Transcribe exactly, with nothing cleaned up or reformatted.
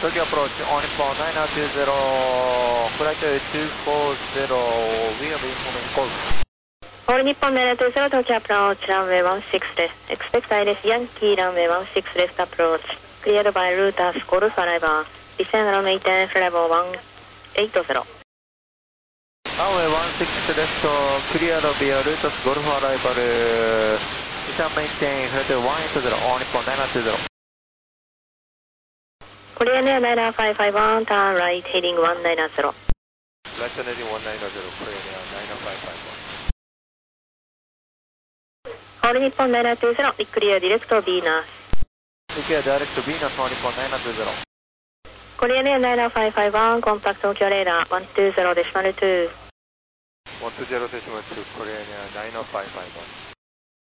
Tokyo approach on Nippon nine two zero, flight two four zero, we will be moving course. All Nippon nine two zero, Tokyo approach, runway one six left. Expect I L S Yankee, runway one six left approach. Cleared by Lotus Golf arrival. Descend runway ten, level one eight zero. Runway one six left, cleared via Lotus Golf arrival. Descend maintain, flight one eight zero, on Nippon nine two zero. Korean Air nine five five one, turn right heading one nine zero. Right heading one nine zero, Korean Air nine five five one. All Nippon nine two zero, clear direct Venus. Clear direct Venus, on Nippon nine two zero. Korean Air nine five five one, contact Tokyo radar one two zero decimal two. one two zero decimal two, Korean Air nine five five one.